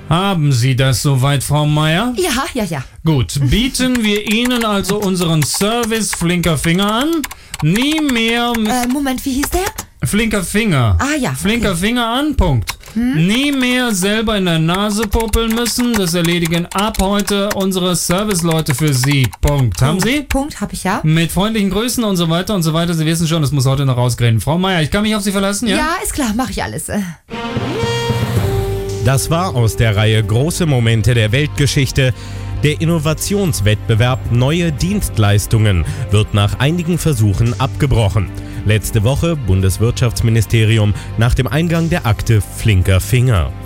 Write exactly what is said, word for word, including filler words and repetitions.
Haben Sie das soweit, Frau Meier? Ja, ja, ja. Gut, bieten wir Ihnen also unseren Service Flinker Finger an. Nie mehr... Äh, Moment, wie hieß der? Flinker Finger. Ah ja. Flinker okay. Finger an, Punkt. Hm? Nie mehr selber in der Nase popeln müssen. Das erledigen ab heute unsere Serviceleute für Sie. Punkt. Haben oh, Sie? Punkt, hab ich ja. Mit freundlichen Grüßen und so weiter und so weiter. Sie wissen schon, das muss heute noch rausgehen. Frau Meier, ich kann mich auf Sie verlassen, ja? Ja, ist klar, mache ich alles. Das war aus der Reihe Große Momente der Weltgeschichte. Der Innovationswettbewerb Neue Dienstleistungen wird nach einigen Versuchen abgebrochen. Letzte Woche Bundeswirtschaftsministerium nach dem Eingang der Akte Flinker Finger.